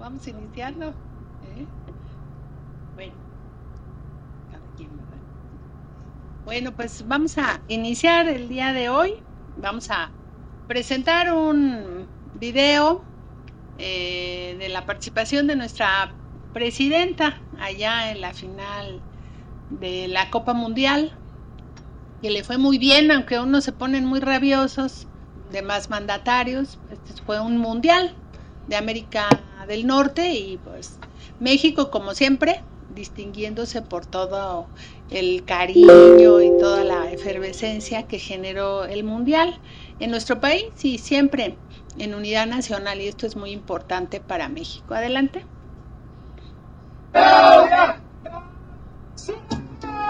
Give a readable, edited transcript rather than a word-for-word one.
vamos iniciando. Bueno, cada quien, ¿verdad? Bueno, pues vamos a iniciar el día de hoy. Vamos a presentar un video de la participación de nuestra presidenta allá en la final de la Copa Mundial, que le fue muy bien, aunque unos se ponen muy rabiosos, demás mandatarios. Este fue un mundial de América del Norte y pues México, como siempre, distinguiéndose por todo el cariño y toda la efervescencia que generó el mundial en nuestro país y siempre en unidad nacional, y esto es muy importante para México. Adelante.